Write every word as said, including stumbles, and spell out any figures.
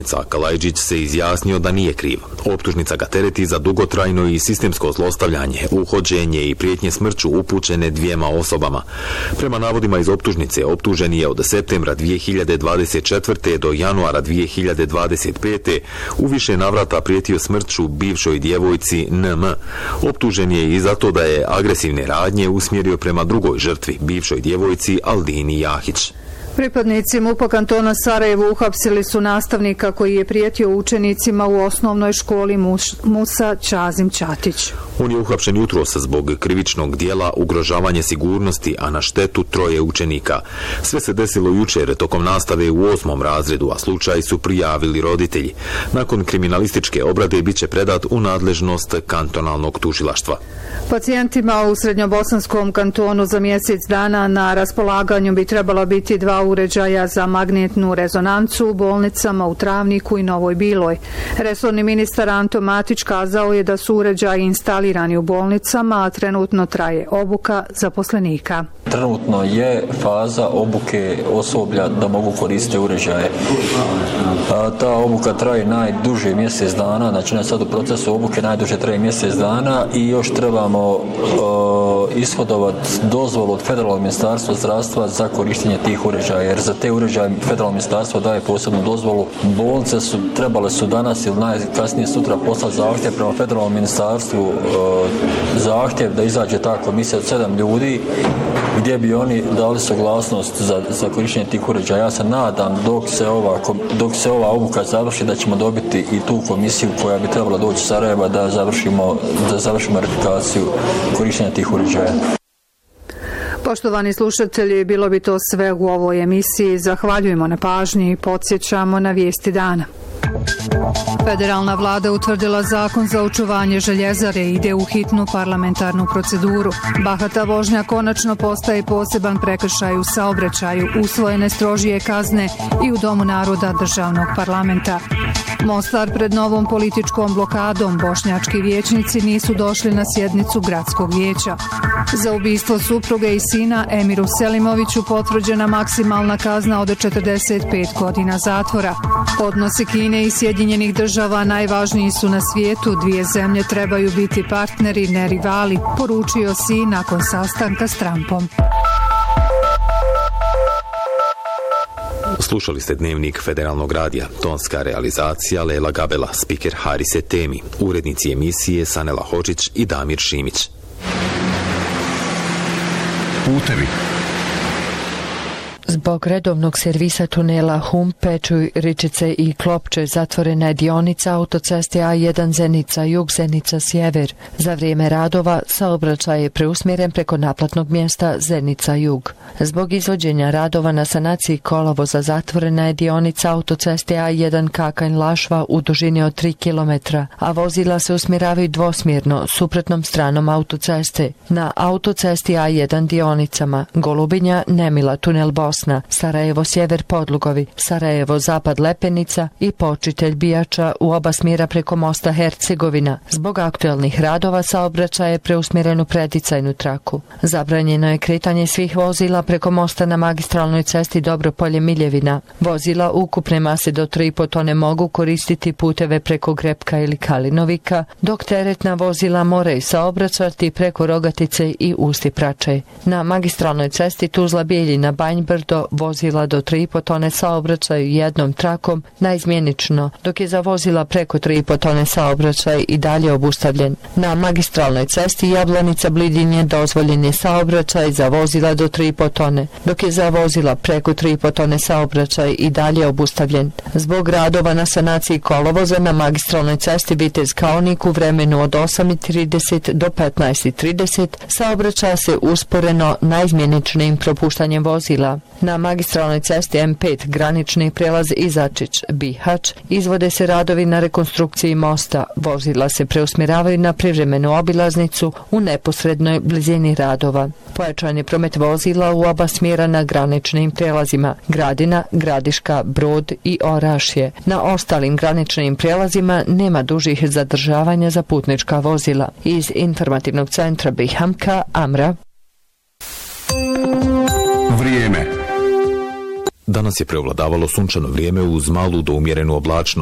Kalajđić se izjasnio da nije kriv. Optužnica ga tereti za dugotrajno i sistemsko zlostavljanje, uhođenje i prijetnje smrću upućene dvijema osobama. Prema navodima iz optužnice, optuženi je od septembra dvije hiljade dvadeset četvrte. do januara dvije hiljade dvadeset pete. u više navrata prijetio smrću bivšoj djevojci N M. Optužen je i zato da je agresivne radnje usmjerio prema drugoj žrtvi, bivšoj djevojci Aldini Jahić. Pripadnici MUP-a kantona Sarajevo uhapsili su nastavnika koji je prijetio učenicima u osnovnoj školi Musa Čazim Ćatić. On je uhapšen jutros zbog krivičnog dijela ugrožavanje sigurnosti, a na štetu troje učenika. Sve se desilo jučer tokom nastave u osmom razredu, a slučaj su prijavili roditelji. Nakon kriminalističke obrade biće predat u nadležnost kantonalnog tužilaštva. Pacijentima u Srednjobosanskom kantonu za mjesec dana na raspolaganju bi trebalo biti dva uređaja za magnetnu rezonancu u bolnicama u Travniku i Novoj Biloj. Resorni ministar Anto Matić kazao je da su uređaji instalirani u bolnicama, a trenutno traje obuka zaposlenika. Trenutno je faza obuke osoblja da mogu koristiti uređaje. Ta obuka traje najduže mjesec dana, znači ne sad u procesu obuke najduže traje mjesec dana i još trebamo uh, ishodovati dozvolu od Federalnog ministarstva zdravstva za korištenje tih uređaja, jer za te uređaje Federalno ministarstvo daje posebnu dozvolu. Bolnice su trebale su danas ili najkasnije sutra poslati zahtjev prema Federalnom ministarstvu, uh, zahtjev da izađe ta komisija od sedam ljudi gdje bi oni dali saglasnost za, za korištenje tih uređaja. Ja se nadam dok se ova, dok se ova obuka završi da ćemo dobiti i tu komisiju koja bi trebala doći iz Sarajeva da završimo, da završimo verifikaciju korištenja tih uređaja. Poštovani slušatelji, bilo bi to sve u ovoj emisiji. Zahvaljujemo na pažnji i podsjećamo na vijesti dana. Federalna vlada utvrdila zakon za očuvanje željezare i ide u hitnu parlamentarnu proceduru. Bahata vožnja konačno postaje poseban prekršaj u saobraćaju, usvojene strožije kazne i u Domu naroda državnog parlamenta. Mostar pred novom političkom blokadom, bošnjački vijećnici nisu došli na sjednicu gradskog vijeća. Za ubistvo supruge i sina Emiru Selimoviću potvrđena maksimalna kazna od četrdeset pet godina zatvora. Odnosi Kine i Sjedinjenih država najvažniji su na svijetu, dvije zemlje trebaju biti partneri, ne rivali, poručio Si nakon sastanka s Trumpom. Slušali ste dnevnik Federalnog radija, tonska realizacija Lela Gabela, spiker Harise Temi, urednici emisije Sanela Hođić i Damir Šimić. Putevi. Zbog redovnog servisa tunela Hum, Pečuj, Ričice i Klopče zatvorena je dionica autoceste A jedan Zenica Jug, Zenica Sjever. Za vrijeme radova saobraćaj je preusmjeren preko naplatnog mjesta Zenica Jug. Zbog izvođenja radova na sanaciji kolovoza zatvorena je dionica autoceste A jedan Kakanj Lašva u dužini od tri kilometra, a vozila se usmjeravaju dvosmjerno suprotnom stranom autoceste. Na autocesti A jedan dionicama Golubinja, Nemila, tunel Bosna, Sarajevo sjever Podlugovi, Sarajevo zapad Lepenica i Počitelj Bijača u oba smjera preko mosta Hercegovina. Zbog aktualnih radova saobraćaj je preusmjeren u predicajnu traku. Zabranjeno je kretanje svih vozila preko mosta na magistralnoj cesti Dobropolje Miljevina. Vozila ukupne mase do tri i po tone mogu koristiti puteve preko Grepka ili Kalinovika, dok teretna vozila moraju saobraćati preko Rogatice i Usti Prače. Na magistralnoj cesti Tuzla Bijeljina Banj Brdo vozila do tri i po tone saobraćaju jednom trakom naizmjenično, dok je za vozila preko tri i po tone saobraćaj i dalje obustavljen. Na magistralnoj cesti Jablanica Blidinje dozvoljen je saobraćaj za vozila do tri i po tone, dok je za vozila preko tri i po tone saobraćaj i dalje obustavljen. Zbog radova na sanaciji kolovoza na magistralnoj cesti Vitez Kaonik u vremenu od osam i trideset do petnaest i trideset saobraćaja se usporeno naizmjeničnim propuštanjem vozila. Na magistralnoj cesti M pet granični prijelaz Izačić Bihać izvode se radovi na rekonstrukciji mosta. Vozila se preusmjeravaju na privremenu obilaznicu u neposrednoj blizini radova. Pojačan je promet vozila u oba smjera na graničnim prijelazima Gradina, Gradiška, Brod i Orašje. Na ostalim graničnim prijelazima nema dužih zadržavanja za putnička vozila. Iz informativnog centra Bihamka, Amra. Vrijeme. Danas je preovladavalo sunčano vrijeme uz malu do umjerenu oblačnost.